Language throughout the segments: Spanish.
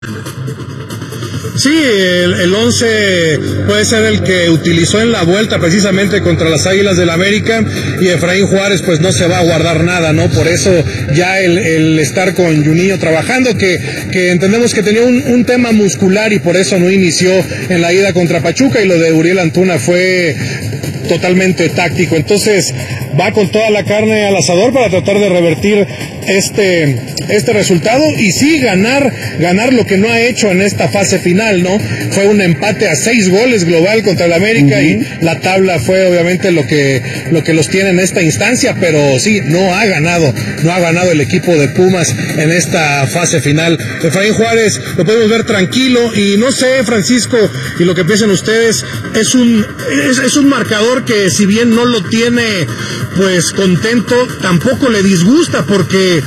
Sí, el 11 puede ser el que utilizó en la vuelta precisamente contra las Águilas del América, y Efraín Juárez pues no se va a guardar nada, ¿no? Por eso ya el estar con Juninho trabajando, que entendemos que tenía un tema muscular y por eso no inició en la ida contra Pachuca, y lo de Uriel Antuna fue totalmente táctico. Entonces va con toda la carne al asador para tratar de revertir este resultado y sí ganar lo que no ha hecho en esta fase final, ¿no? Fue un empate a 6 goles global contra el América, y la tabla fue obviamente lo que los tiene en esta instancia, pero sí, no ha ganado el equipo de Pumas en esta fase final. Efraín Juárez lo podemos ver tranquilo, y no sé, Francisco, y lo que piensan ustedes, es un marcador que si bien no lo tiene pues contento, tampoco le disgusta, porque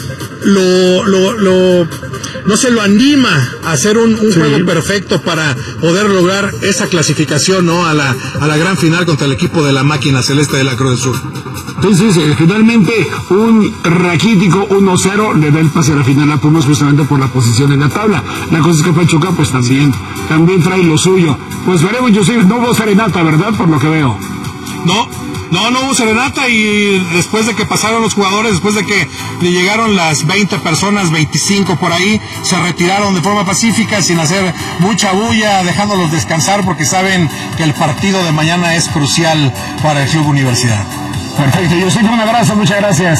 no se lo anima a hacer un juego perfecto para poder lograr esa clasificación, ¿no? a la gran final contra el equipo de la máquina celeste de la Cruz del Sur. Entonces, finalmente, un raquítico 1-0 le da el pase a la final a Pumas, justamente por la posición en la tabla. La cosa es que Pachuca, pues también trae lo suyo. Pues veremos, yo sé, no hubo serenata, ¿verdad? Por lo que veo. No hubo serenata, y después de que pasaron los jugadores, después de que le llegaron las 20 personas, 25 por ahí, se retiraron de forma pacífica, sin hacer mucha bulla, dejándolos descansar, porque saben que el partido de mañana es crucial para el Club Universidad. Perfecto, yo un abrazo, muchas gracias.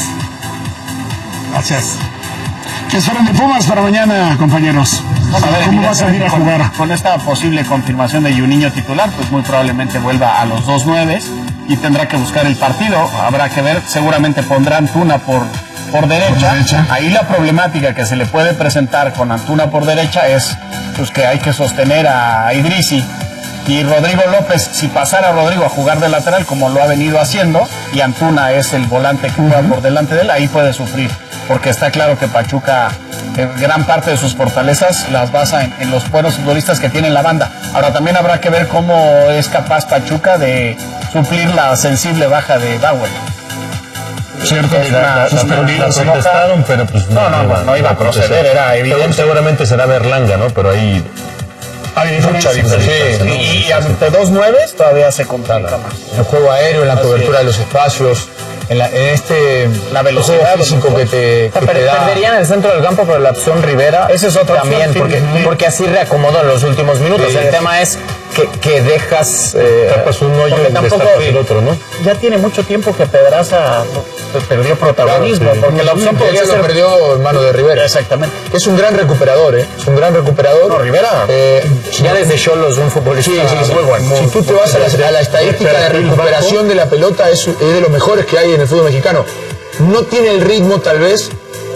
Gracias. ¿Qué esperan de Pumas para mañana, compañeros? Bueno, a ver, ¿cómo va a salir a jugar? Con esta posible confirmación de Juninho titular, pues muy probablemente vuelva a los 2-9 y tendrá que buscar el partido. Habrá que ver, seguramente pondrá Antuna por derecha. Ahí la problemática que se le puede presentar con Antuna por derecha es pues, que hay que sostener a Idrissi. Y Rodrigo López, si pasara Rodrigo a jugar de lateral como lo ha venido haciendo, y Antuna es el volante que juega por delante de él, ahí puede sufrir, porque está claro que Pachuca gran parte de sus fortalezas las basa en los buenos futbolistas que tiene en la banda. Ahora también habrá que ver cómo es capaz Pachuca de suplir la sensible baja de Bauer. Cierto, la protestaron, pero pues no iba a proceder, era evidente. Seguramente será Berlanga, ¿no? Pero ahí hay mucha diferencia. Y ante 2-9 todavía se complica más. El juego aéreo, en la cobertura de los espacios, la velocidad físico que te da. Perderían el centro del campo, pero la opción Rivera ese es otra también, porque así reacomodó en los últimos minutos. El tema es que dejas tapas un hoyo y tampoco el otro, ¿no? Ya tiene mucho tiempo que Pedraza perdió protagonismo, porque la opción podría ser... lo perdió en mano de Rivera. Exactamente. Es un gran recuperador, es un gran recuperador. No, Rivera. Ya desde Xolos un futbolista muy bueno. Si tú te vas a la estadística de recuperación de la pelota, es de los mejores que hay en el fútbol mexicano. No tiene el ritmo, tal vez,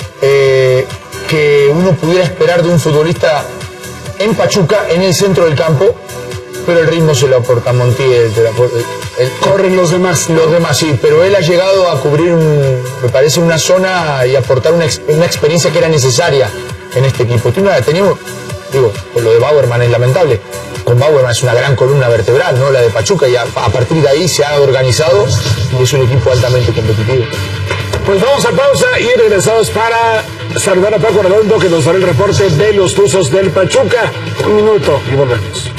que uno pudiera esperar de un futbolista en Pachuca, en el centro del campo, pero el ritmo se lo aporta Montiel, corren los demás, sí, pero él ha llegado a cubrir, me parece, una zona y aportar una experiencia que era necesaria en este equipo. Teníamos, pues lo de Bauerman es lamentable. Con Bauerman es una gran columna vertebral, ¿no? La de Pachuca, y a partir de ahí se ha organizado y es un equipo altamente competitivo. Pues vamos a pausa y regresamos para saludar a Paco Redondo, que nos dará el reporte de los Tuzos del Pachuca. 1 minuto y volvemos.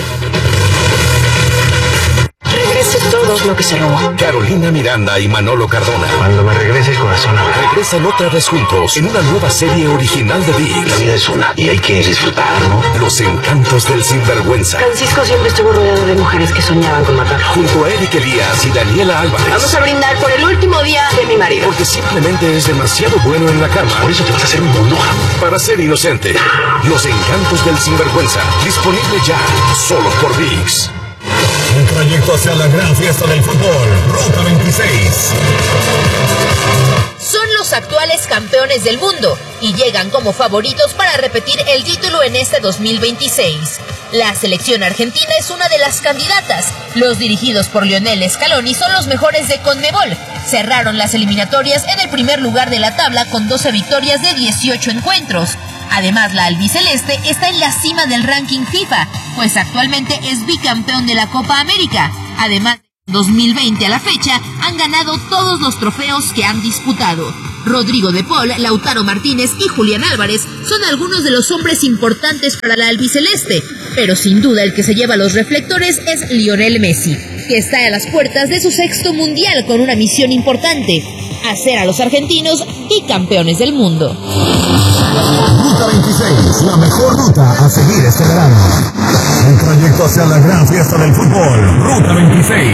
Regrese todo lo que se robó. Carolina Miranda y Manolo Cardona. Cuando me regrese, corazón, regresan otra vez juntos en una nueva serie original de ViX. La vida es una y hay que disfrutar, ¿no? Los encantos del sinvergüenza. Francisco siempre estuvo rodeado de mujeres que soñaban con matar. Junto a Eric Elías y Daniela Álvarez. Vamos a brindar por el último día de mi marido. Porque simplemente es demasiado bueno en la cama. Por eso te vas a hacer un monógamo. Para ser inocente. Los encantos del sinvergüenza. Disponible ya, solo por ViX. Un trayecto hacia la gran fiesta del fútbol, Ruta 26. Son los actuales campeones del mundo y llegan como favoritos para repetir el título en este 2026. La selección argentina es una de las candidatas. Los dirigidos por Lionel Scaloni son los mejores de CONMEBOL. Cerraron las eliminatorias en el primer lugar de la tabla con 12 victorias de 18 encuentros. Además, la albiceleste está en la cima del ranking FIFA, pues actualmente es bicampeón de la Copa América. Además, 2020 a la fecha, han ganado todos los trofeos que han disputado. Rodrigo de Paul, Lautaro Martínez y Julián Álvarez son algunos de los hombres importantes para la albiceleste, pero sin duda el que se lleva los reflectores es Lionel Messi, que está a las puertas de su 6º mundial con una misión importante: hacer a los argentinos bicampeones del mundo. Ruta 26, la mejor ruta a seguir este verano. El trayecto hacia la gran fiesta del fútbol. Ruta 26.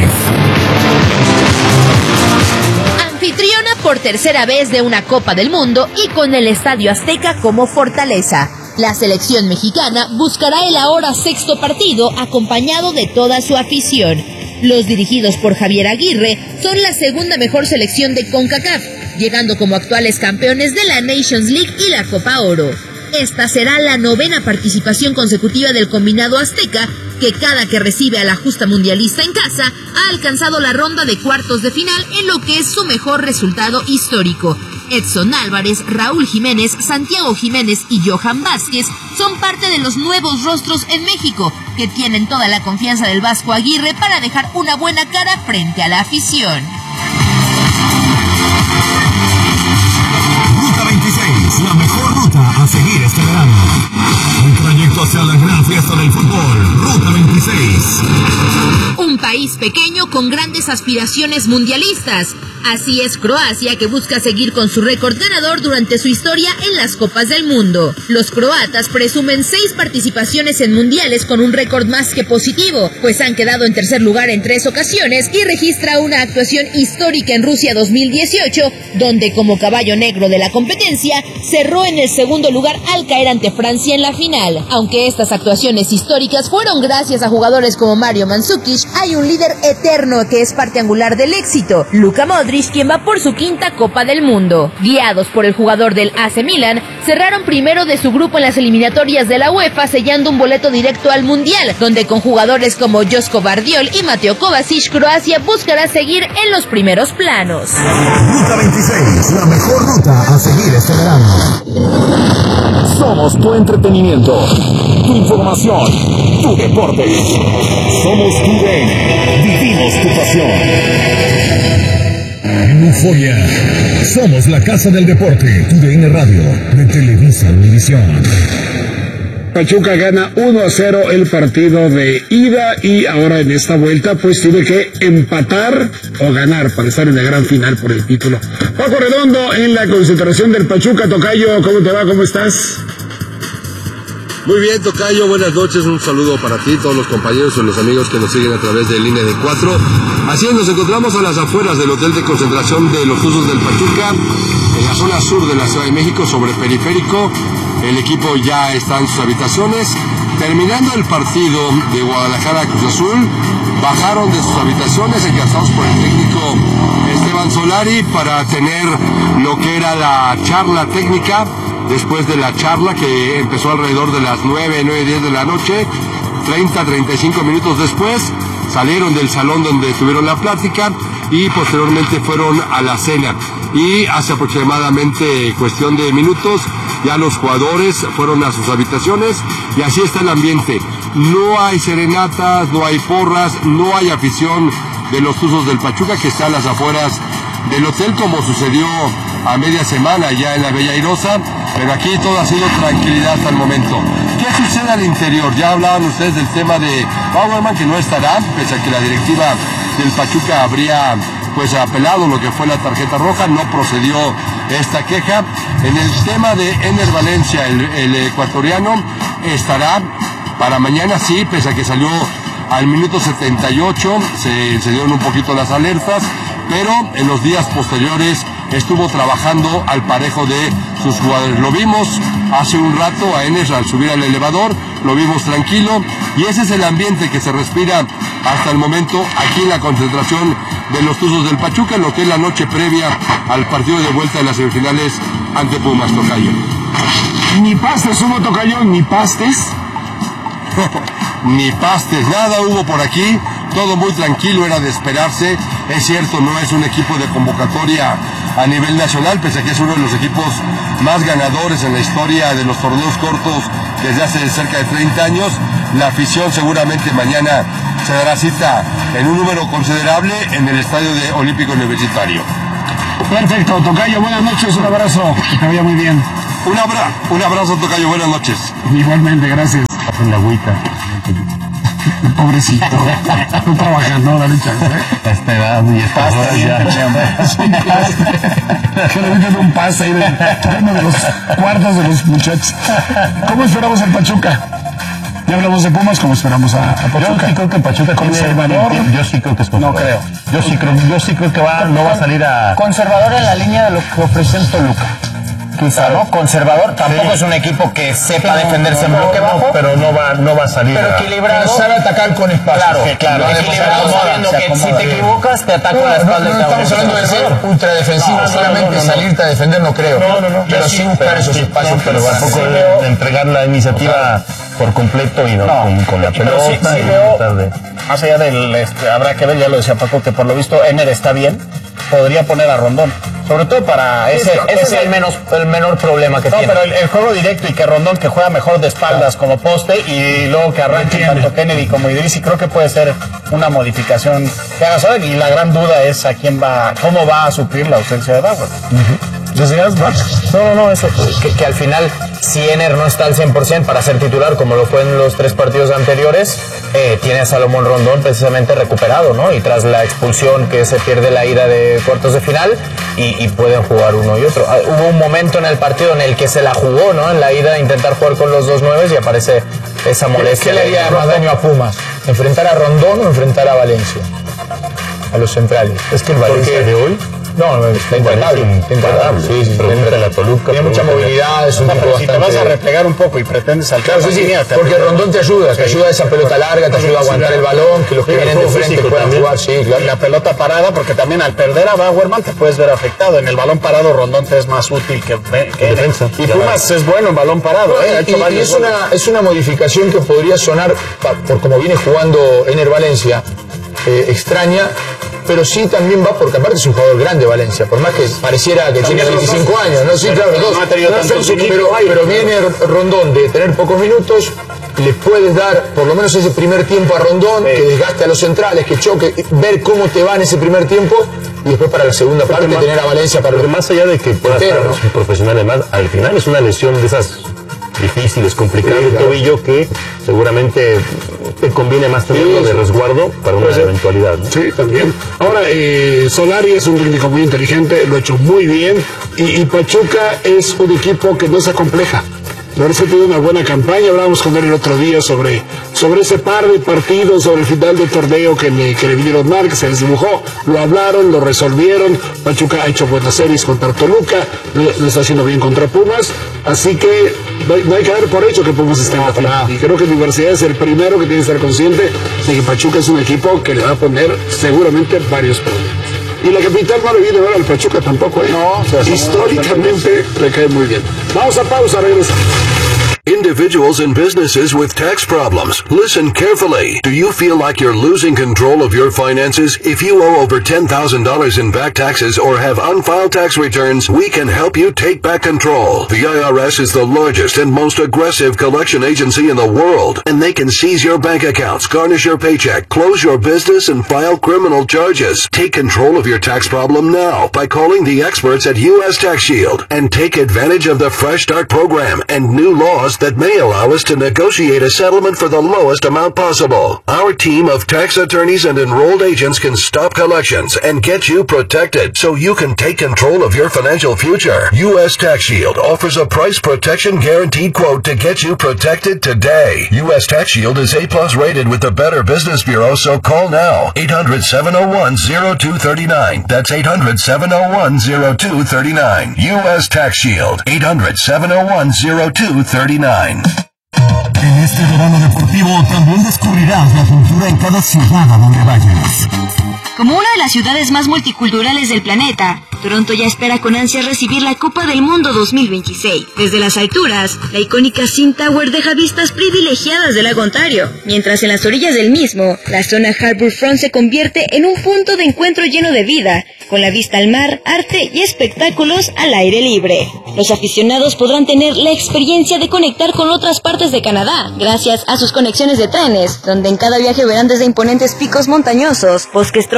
Anfitriona por tercera vez de una Copa del Mundo y con el Estadio Azteca como fortaleza, la selección mexicana buscará el ahora 6º partido acompañado de toda su afición. Los dirigidos por Javier Aguirre son la segunda mejor selección de CONCACAF, llegando como actuales campeones de la Nations League y la Copa Oro. Esta será la 9ª participación consecutiva del combinado azteca, que cada que recibe a la justa mundialista en casa, ha alcanzado la ronda de cuartos de final en lo que es su mejor resultado histórico. Edson Álvarez, Raúl Jiménez, Santiago Jiménez y Johan Vázquez son parte de los nuevos rostros en México, que tienen toda la confianza del Vasco Aguirre para dejar una buena cara frente a la afición. Ruta 26, la mejor ruta a seguir este verano. El trayecto hacia la gran fiesta del fútbol. Ruta 26. Un país pequeño con grandes aspiraciones mundialistas. Así es Croacia, que busca seguir con su récord ganador durante su historia en las Copas del Mundo. Los croatas presumen 6 participaciones en mundiales con un récord más que positivo, pues han quedado en tercer lugar en 3 ocasiones y registra una actuación histórica en Rusia 2018, donde como caballo negro de la competencia cerró en el segundo lugar al caer ante Francia en la final. Aunque estas actuaciones históricas fueron gracias a jugadores como Mario Mandzukic, hay un líder eterno que es parte angular del éxito: Luka Modric, quien va por su 5ª Copa del Mundo. Guiados por el jugador del AC Milan, cerraron primero de su grupo en las eliminatorias de la UEFA, sellando un boleto directo al Mundial, donde con jugadores como Josko Vardiol y Mateo Kovacic, Croacia buscará seguir en los primeros planos. Ruta 26, la mejor ruta a seguir este verano. Somos tu entretenimiento, tu información, tu deporte. Somos tu DN, vivimos tu pasión. En Euforia, somos la casa del deporte, TUDN Radio, de Televisa Univisión. Pachuca gana 1-0 el partido de ida y ahora en esta vuelta pues tiene que empatar o ganar para estar en la gran final por el título. Paco Redondo en la concentración del Pachuca. Tocayo, ¿cómo te va? ¿Cómo estás? Muy bien, Tocayo, buenas noches, un saludo para ti, todos los compañeros y los amigos que nos siguen a través de Línea de 4. Así es, nos encontramos a las afueras del hotel de concentración de los Tuzos del Pachuca, en la zona sur de la Ciudad de México, sobre Periférico. El equipo ya está en sus habitaciones. Terminando el partido de Guadalajara Cruz Azul, bajaron de sus habitaciones, encabezados por el técnico Esteban Solari, para tener lo que era la charla técnica. Después de la charla, que empezó alrededor de las 9:10 de la noche, 35 minutos después, salieron del salón donde tuvieron la plática y posteriormente fueron a la cena. Y hace aproximadamente cuestión de minutos, ya los jugadores fueron a sus habitaciones y así está el ambiente. No hay serenatas, no hay porras, no hay afición de los Tuzos del Pachuca, que está a las afueras del hotel, como sucedió a media semana ya en la Bella Airosa, pero aquí todo ha sido tranquilidad hasta el momento. ¿Qué sucede al interior? Ya hablaban ustedes del tema de Bauerman, que no estará, pese a que la directiva del Pachuca habría pues apelado lo que fue la tarjeta roja, no procedió esta queja. En el tema de Ener Valencia, el ecuatoriano, estará para mañana, sí, pese a que salió al minuto 78, se dieron un poquito las alertas, pero en los días posteriores estuvo trabajando al parejo de sus jugadores. Lo vimos hace un rato a Enes al subir al elevador, lo vimos tranquilo, y ese es el ambiente que se respira hasta el momento aquí en la concentración de los Tuzos del Pachuca, en lo que es la noche previa al partido de vuelta de las semifinales ante Pumas, Tocayo. Ni pastes hubo, Tocayo, ni pastes. Ni pastes, nada hubo por aquí, todo muy tranquilo, era de esperarse. Es cierto, no es un equipo de convocatoria a nivel nacional, pese a que es uno de los equipos más ganadores en la historia de los torneos cortos desde hace cerca de 30 años. La afición seguramente mañana se dará cita en un número considerable en el estadio de Olímpico Universitario. Perfecto, tocayo, buenas noches, un abrazo, que te vaya muy bien. Un abrazo, tocayo, buenas noches. Igualmente, gracias. En la agüita. Pobrecito, estoy trabajando, la lucha, ¿eh? Esta edad y esta hora ya. Que le meten un pase ahí de uno de los cuartos de los muchachos. ¿Cómo esperamos al Pachuca? Ya hablamos de Pumas, ¿cómo esperamos a Pachuca? Yo sí creo que Pachuca conservador. Yo sí creo que es conservador. No creo. Yo sí creo que no va a salir a... Conservador en la línea de lo que ofreció en Toluca. Quizá, ¿no? Conservador, tampoco es un equipo que sepa defenderse en bloque bajo. Pero no va a salir. Pero equilibrado. Sabe atacar con espacio. Claro. Equilibrado, sabiendo que si te equivocas, te ataco la espalda. No estamos hablando de ser ultradefensivo, solamente salirte a defender no creo. No. Pero sí buscar esos espacios. Pero tampoco entregar la iniciativa por completo y no con la pelota. Pero sí veo, más allá del, habrá que ver, ya lo decía Paco, que por lo visto Ener está bien, podría poner a Rondón. Sobre todo para ese es el menor problema que tiene. No, pero el juego directo y que Rondón, que juega mejor de espaldas como poste, y luego que arranque tanto Kennedy como Idrissi, creo que puede ser una modificación que haga saber. Y la gran duda es cómo va a suplir la ausencia de Bauer. No, eso, que al final, si Ener no está al 100% para ser titular, como lo fue en los 3 partidos anteriores, tiene a Salomón Rondón precisamente recuperado, ¿no? Y tras la expulsión que se pierde la ida de cuartos de final, y pueden jugar uno y otro. Hubo un momento en el partido en el que se la jugó, ¿no? En la ida de intentar jugar con los 2 9 y aparece esa molestia. ¿Qué le haría más daño a Pumas? ¿Enfrentar a Rondón o enfrentar a Valencia? A los centrales. Es que el Valencia de hoy... No, está intratable. Sí, frente a la Toluca. Tiene mucha movilidad, es un tipo bastante... Si te vas a replegar un poco y pretendes saltar... Claro, sí, porque Rondón te ayuda a esa pelota larga, te ayuda a aguantar el balón, que los que vienen de frente puedan jugar, sí, claro. Y la pelota parada, porque también al perder a Bauerman te puedes ver afectado. En el balón parado Rondón te es más útil que defensa. Y Pumas es bueno en balón parado. Y es una modificación que podría sonar, por como viene jugando Ener Valencia, extraña, pero sí también va porque aparte es un jugador grande Valencia, por más que pareciera que tiene 25 años, ¿no? Sí, claro, pero viene Rondón de tener pocos minutos, le puedes dar por lo menos ese primer tiempo a Rondón, que desgaste a los centrales, que choque, ver cómo te va en ese primer tiempo, y después para la segunda parte tener a Valencia para... Porque más allá de que pueda estar un profesional, además, al final es una lesión de esas difíciles, complicadas de tobillo que seguramente te conviene más tenerlo de resguardo para una eventualidad, ¿no? Sí, también. Ahora, Solari es un técnico muy inteligente, lo ha hecho muy bien, y Pachuca es un equipo que no se acompleja. La verdad es que tuvo una buena campaña. Hablábamos con él el otro día sobre ese par de partidos, sobre el final del torneo que le vinieron mal, que se les dibujó. Lo hablaron, lo resolvieron. Pachuca ha hecho buenas series contra Toluca, lo está haciendo bien contra Pumas. Así que no hay que dar por hecho que Pumas está en la final. Y creo que la Universidad es el primero que tiene que estar consciente de que Pachuca es un equipo que le va a poner seguramente varios problemas. Y la capital no le viene a ver al Pachuca tampoco, ¿eh? No, históricamente le cae muy bien. Vamos a pausa, regresamos. Individuals and businesses with tax problems. Listen carefully. Do you feel like you're losing control of your finances? If you owe over $10,000 in back taxes or have unfiled tax returns, we can help you take back control. The IRS is the largest and most aggressive collection agency in the world, and they can seize your bank accounts, garnish your paycheck, close your business, and file criminal charges. Take control of your tax problem now by calling the experts at U.S. Tax Shield and take advantage of the Fresh Start program and new laws that may allow us to negotiate a settlement for the lowest amount possible. Our team of tax attorneys and enrolled agents can stop collections and get you protected so you can take control of your financial future. U.S. Tax Shield offers a price protection guaranteed quote to get you protected today. U.S. Tax Shield is A+ rated with the Better Business Bureau, so call now. 800-701-0239. That's 800-701-0239. U.S. Tax Shield. 800-701-0239. En este verano deportivo también descubrirás la cultura en cada ciudad a donde vayas. Como una de las ciudades más multiculturales del planeta, Toronto ya espera con ansias recibir la Copa del Mundo 2026. Desde las alturas, la icónica CN Tower deja vistas privilegiadas del lago Ontario, mientras en las orillas del mismo, la zona Harbourfront se convierte en un punto de encuentro lleno de vida, con la vista al mar, arte y espectáculos al aire libre. Los aficionados podrán tener la experiencia de conectar con otras partes de Canadá, gracias a sus conexiones de trenes, donde en cada viaje verán desde imponentes picos montañosos, bosques tropicales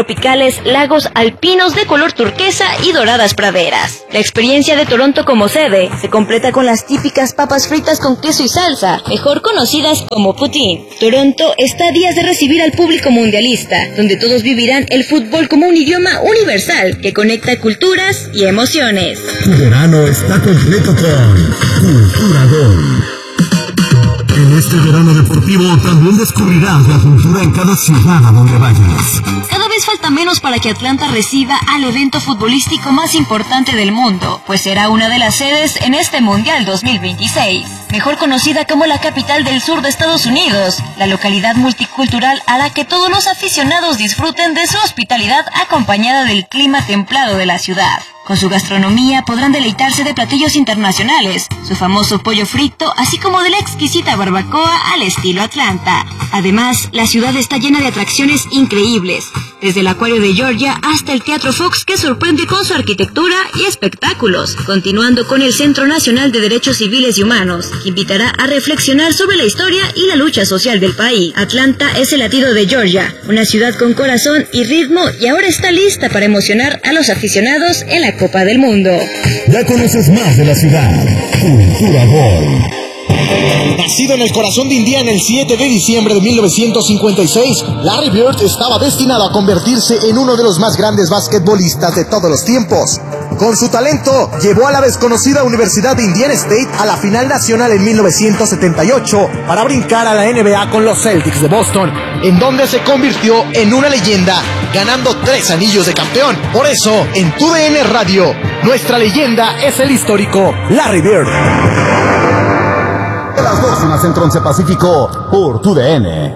tropicales, lagos alpinos de color turquesa y doradas praderas. La experiencia de Toronto como sede se completa con las típicas papas fritas con queso y salsa, mejor conocidas como poutine. Toronto está a días de recibir al público mundialista, donde todos vivirán el fútbol como un idioma universal que conecta culturas y emociones. Tu verano está completo con Cultura Gol. En este verano deportivo también descubrirás la cultura en cada ciudad a donde vayas. Cada vez falta menos para que Atlanta reciba al evento futbolístico más importante del mundo, pues será una de las sedes en este Mundial 2026. Mejor conocida como la capital del sur de Estados Unidos, la localidad multicultural hará que todos los aficionados disfruten de su hospitalidad acompañada del clima templado de la ciudad. Con su gastronomía podrán deleitarse de platillos internacionales, su famoso pollo frito, así como de la exquisita barbacoa al estilo Atlanta. Además, la ciudad está llena de atracciones increíbles, desde el Acuario de Georgia hasta el Teatro Fox, que sorprende con su arquitectura y espectáculos, continuando con el Centro Nacional de Derechos Civiles y Humanos, que invitará a reflexionar sobre la historia y la lucha social del país. Atlanta es el latido de Georgia, una ciudad con corazón y ritmo, y ahora está lista para emocionar a los aficionados en la Copa del Mundo. Ya conoces más de la ciudad. Cultura Gol. Nacido en el corazón de Indiana el 7 de diciembre de 1956, Larry Bird estaba destinado a convertirse en uno de los más grandes basquetbolistas de todos los tiempos. Con su talento, llevó a la desconocida Universidad de Indiana State a la final nacional en 1978 para brincar a la NBA con los Celtics de Boston, en donde se convirtió en una leyenda, ganando 3 anillos de campeón. Por eso, en TUDN Radio, nuestra leyenda es el histórico Larry Bird. Las próximas en Tronce Pacífico por TUDN.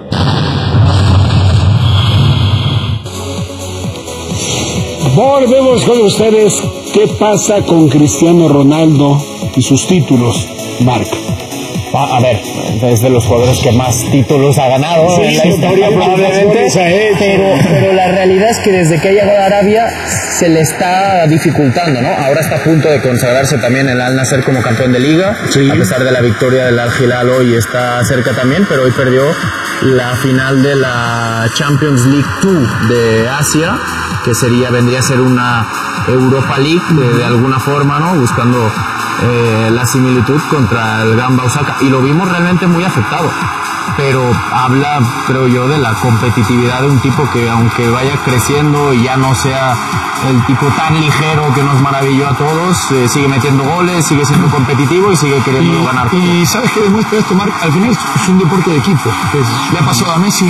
Volvemos con ustedes. ¿Qué pasa con Cristiano Ronaldo y sus títulos, Marc? A ver, es de los jugadores que más títulos ha ganado en la historia probablemente, pero la realidad es que desde que ha llegado a Arabia se le está dificultando, ¿no? Ahora está a punto de consagrarse también el Al Nassr como campeón de liga, a pesar de la victoria del Al Hilal hoy está cerca también, pero hoy perdió la final de la Champions League 2 de Asia, que vendría a ser una Europa League de alguna forma, ¿no? Buscando la similitud contra el Gamba Osaka, y lo vimos realmente muy afectado, pero habla, creo yo, de la competitividad de un tipo que, aunque vaya creciendo y ya no sea el tipo tan ligero que nos maravilló a todos, sigue metiendo goles, sigue siendo competitivo y sigue queriendo ganar. Y ¿sabes qué demuestra esto, Marc? Al final es un deporte de equipo. Le ha pasado a Messi,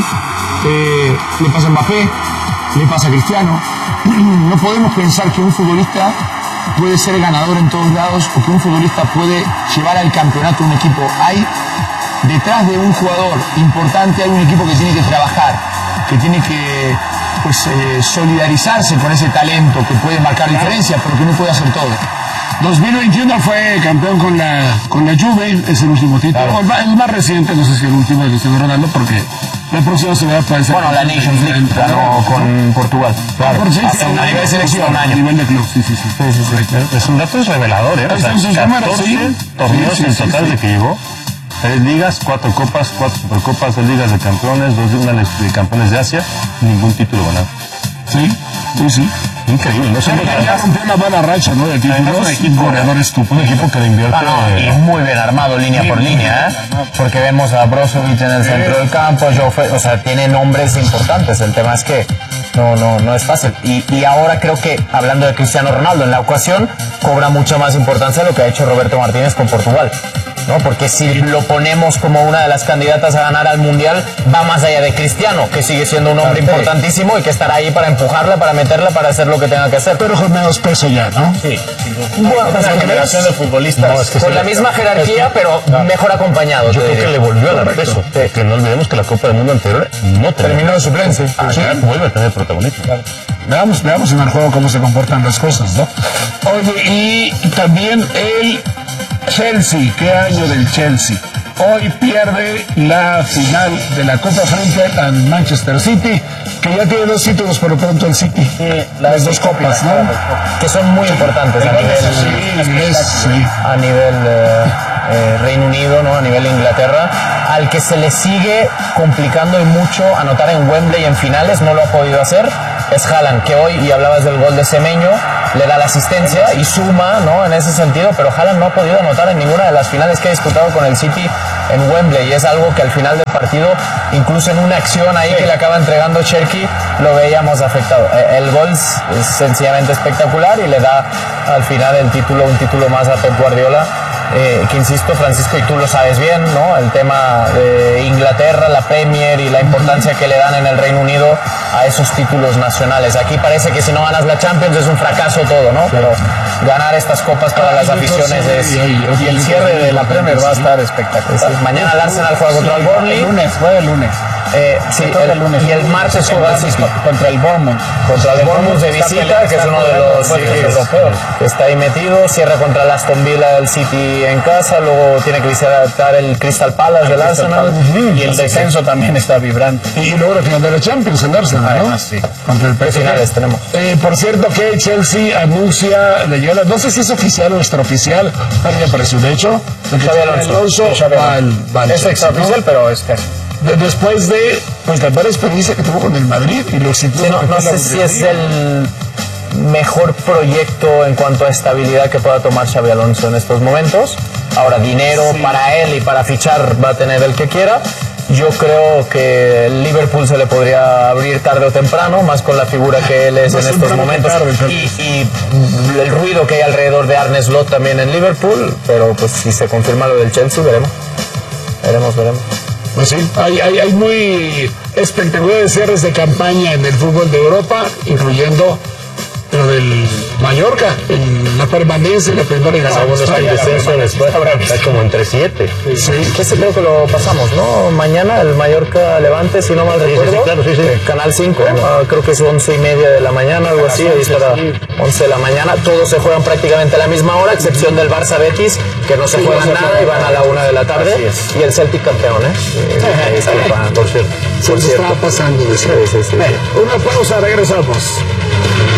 le pasa a Mbappé, le pasa a Cristiano. No podemos pensar que un futbolista puede ser ganador en todos lados o que un futbolista puede llevar al campeonato un equipo. Hay detrás de un jugador importante, hay un equipo que tiene que trabajar, que tiene que solidarizarse con ese talento que puede marcar diferencia, pero que no puede hacer todo. 2021 fue campeón con la Juve, es el último título. Claro. El más reciente, no sé si el último de Cristiano Ronaldo, porque la próxima se va a aparecer. Bueno, la Nations League ganó con Portugal. Claro, a nivel selección, a nivel de club. Sí. Es un dato revelador, ¿eh? O sea, 14 torneos en total de que llegó. 3 ligas, 4 copas, 4 supercopas, 2 ligas de campeones, 2 ligas de campeones de Asia, ningún título ganado. Sí. Increíble, ¿no? Ya rompió una buena racha, ¿no? De títulos, un equipo goleador estúpido, un equipo que le invierte. Y muy bien armado línea por línea, ¿eh? Porque vemos a Brozovic en el centro del campo, o sea, tiene nombres importantes. El tema es que no es fácil. Y ahora creo que, hablando de Cristiano Ronaldo, en la ocasión cobra mucha más importancia lo que ha hecho Roberto Martínez con Portugal, ¿no? Porque si lo ponemos como una de las candidatas a ganar al Mundial, va más allá de Cristiano, que sigue siendo un hombre importantísimo y que estará ahí para empujarla, para meterla, para hacer lo que tenga que hacer. Pero con menos peso ya, ¿no? Sí. Bueno, una generación de futbolistas con la misma jerarquía, pero mejor acompañado. Yo creo que le volvió a dar peso. Que no olvidemos que la Copa del Mundo anterior no terminó de suplente. Vuelve a tener protagonismo. Veamos en el juego cómo se comportan las cosas, ¿no? Oye, y también el Chelsea, ¿qué año del Chelsea? Hoy pierde la final de la Copa frente al Manchester City, que ya tiene 2 títulos, pero pronto el City. Las 2 copas, ¿no? Que son muy importantes a nivel Reino Unido, ¿no? A nivel Inglaterra, al que se le sigue complicando y mucho anotar en Wembley en finales, no lo ha podido hacer. es Haaland, que hoy, y hablabas del gol de Semeño, le da la asistencia y suma, ¿no? En ese sentido, pero Haaland no ha podido anotar en ninguna de las finales que ha disputado con el City en Wembley, y es algo que al final del partido, incluso en una acción ahí que le acaba entregando Cherki, lo veíamos afectado. El gol es sencillamente espectacular y le da al final el título, un título más a Pep Guardiola, que insisto, Francisco, y tú lo sabes bien, ¿no? El tema de Inglaterra, la Premier y la importancia que le dan en el Reino Unido a esos títulos nacionales. Aquí parece que si no ganas la Champions es un fracaso todo, ¿no? Pero ganar estas copas para las aficiones es... Y el cierre de la Premier va a estar espectacular. Sí, mañana el Arsenal juega contra el Burnley. Juega el lunes. Sí, el lunes. Y el martes juega contra el Bournemouth. Contra el Bournemouth de visita, que es uno de los europeos, que está ahí metido. Cierra contra el Aston Villa, el City en casa. Luego tiene que visitar el Crystal Palace del Arsenal. Y el descenso también está vibrante. Y luego la final de la Champions, el Arsenal, ¿no? Sí. Contra el PSG. Finales tenemos. Por cierto que Chelsea anuncia la llegada, no sé si es oficial o extraoficial, a mí me pareció, de hecho, Xabi Alonso va al es Chelsea, extraoficial, ¿no? pero es que... Después de pues la mala experiencia que tuvo con el Madrid y los sí, no sé si es el mejor proyecto en cuanto a estabilidad que pueda tomar Xabi Alonso en estos momentos. Ahora, dinero para él y para fichar va a tener el que quiera. Yo creo que el Liverpool se le podría abrir tarde o temprano, más con la figura que él es en estos momentos y el ruido que hay alrededor de Arne Slot también en Liverpool, pero pues si se confirma lo del Chelsea, veremos. Pues sí, hay muy espectaculares cierres de campaña en el fútbol de Europa, incluyendo lo del Mallorca, la permanencia en la primera división. El descenso después está como entre 7. Sí. Ese creo que lo pasamos, ¿no? Mañana el Mallorca Levante, si no mal recuerdo. Sí, claro, sí. Canal 5, creo que es 11:30 de la mañana, algo así, ahí estará 11 de la mañana. Todos se juegan prácticamente a la misma hora, excepción del Barça Betis, que no se juegan nada y van a la 1 de la tarde. Y el Celtic campeón, Por cierto. Se está pasando. Sí. Una pausa, regresamos.